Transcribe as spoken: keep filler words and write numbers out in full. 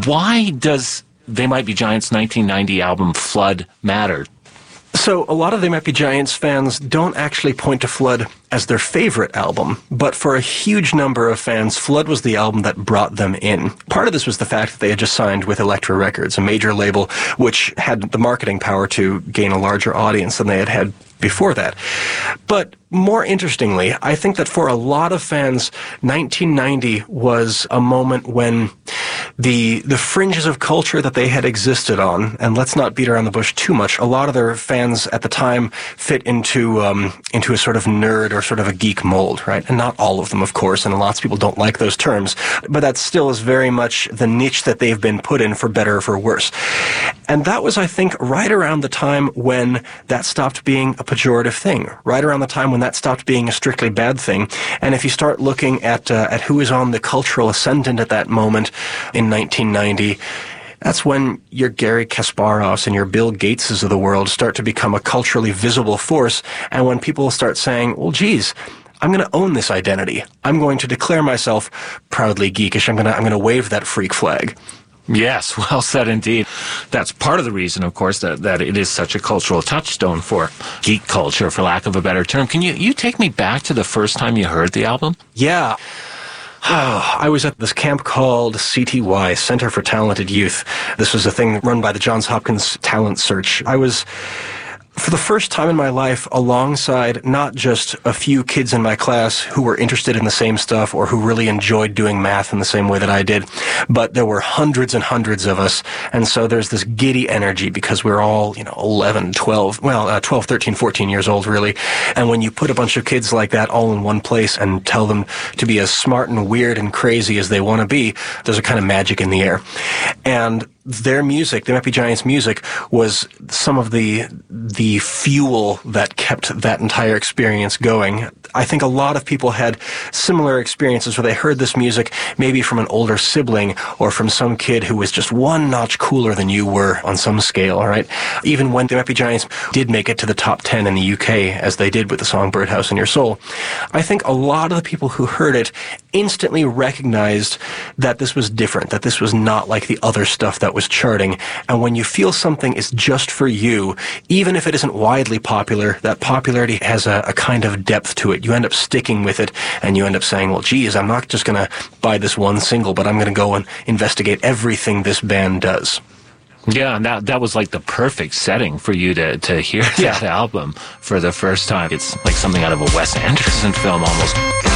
Why does They Might Be Giants' nineteen ninety album Flood matter? So a lot of They Might Be Giants fans don't actually point to Flood as their favorite album, but for a huge number of fans, Flood was the album that brought them in. Part of this was the fact that they had just signed with Elektra Records, a major label which had the marketing power to gain a larger audience than they had had before that. But more interestingly, I think that for a lot of fans, nineteen ninety was a moment when the the fringes of culture that they had existed on, and let's not beat around the bush too much, a lot of their fans at the time fit into um, into a sort of nerd or sort of a geek mold, right? And not all of them, of course, and lots of people don't like those terms, but that still is very much the niche that they've been put in, for better or for worse. And that was, I think, right around the time when that stopped being a pejorative thing, right around the time when that stopped being a strictly bad thing. And if you start looking at uh, at who is on the cultural ascendant at that moment in nineteen ninety, that's when your Gary Kasparovs and your Bill Gateses of the world start to become a culturally visible force, and when people start saying, well, geez, I'm going to own this identity. I'm going to declare myself proudly geekish. I'm going to I'm going to wave that freak flag. Yes, well said indeed. That's part of the reason, of course, that, that it is such a cultural touchstone for geek culture, for lack of a better term. Can you, you take me back to the first time you heard the album? Yeah. Oh, I was at this camp called C T Y, Center for Talented Youth. This was a thing run by the Johns Hopkins Talent Search. I was, for the first time in my life, alongside not just a few kids in my class who were interested in the same stuff or who really enjoyed doing math in the same way that I did, but there were hundreds and hundreds of us. And so there's this giddy energy because we're all, you know, eleven, twelve, well, uh, twelve, thirteen, fourteen years old, really. And when you put a bunch of kids like that all in one place and tell them to be as smart and weird and crazy as they want to be, there's a kind of magic in the air. And their music, They Might Be Giants' music, was some of the the fuel that kept that entire experience going. I think a lot of people had similar experiences where they heard this music maybe from an older sibling or from some kid who was just one notch cooler than you were on some scale, all right? Even when They Might Be Giants did make it to the top ten in the U K, as they did with the song Birdhouse in Your Soul, I think a lot of the people who heard it instantly recognized that this was different, that this was not like the other stuff that was charting. And when you feel something is just for you, even if it isn't widely popular, that popularity has a, a kind of depth to it. You end up sticking with it, and you end up saying, well, geez, I'm not just going to buy this one single, but I'm going to go and investigate everything this band does. Yeah, and that, that was like the perfect setting for you to, to hear that Yeah. album for the first time. It's like something out of a Wes Anderson film almost.